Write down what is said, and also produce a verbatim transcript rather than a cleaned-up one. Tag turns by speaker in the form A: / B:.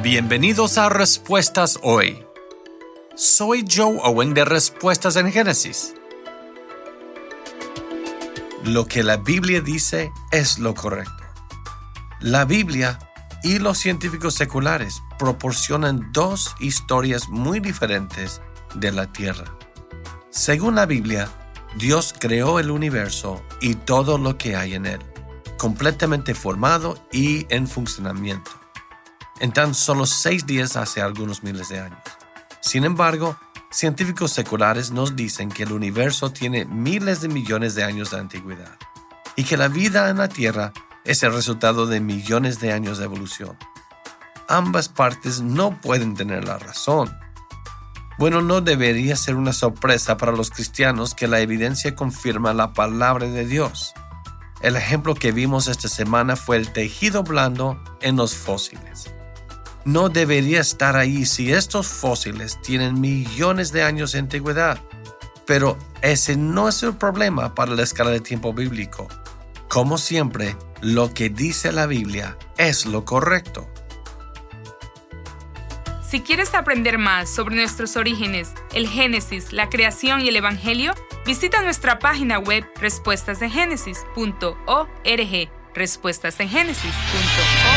A: Bienvenidos a Respuestas Hoy. Soy Joe Owen de Respuestas en Génesis. Lo que la Biblia dice es lo correcto. La Biblia y los científicos seculares proporcionan dos historias muy diferentes de la Tierra. Según la Biblia, Dios creó el universo y todo lo que hay en él, completamente formado y en funcionamiento, en tan solo seis días hace algunos miles de años. Sin embargo, científicos seculares nos dicen que el universo tiene miles de millones de años de antigüedad y que la vida en la Tierra es el resultado de millones de años de evolución. Ambas partes no pueden tener la razón. Bueno, no debería ser una sorpresa para los cristianos que la evidencia confirma la palabra de Dios. El ejemplo que vimos esta semana fue el tejido blando en los fósiles. No debería estar ahí si estos fósiles tienen millones de años de antigüedad. Pero ese no es el problema para la escala de tiempo bíblico. Como siempre, lo que dice la Biblia es lo correcto.
B: Si quieres aprender más sobre nuestros orígenes, el Génesis, la creación y el Evangelio, visita nuestra página web respuestas en génesis punto org, respuestas en génesis punto org.